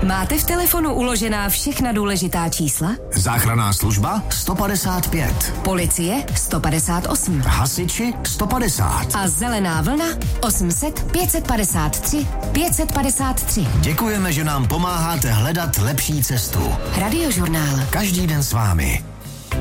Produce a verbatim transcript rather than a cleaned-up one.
Máte v telefonu uložená všechna důležitá čísla? Záchranná služba sto padesát pět. Policie sto padesát osm. Hasiči sto padesát. A zelená vlna osm set pět padesát tři pět padesát tři. Děkujeme, že nám pomáháte hledat lepší cestu. Radiožurnál. Každý den s vámi.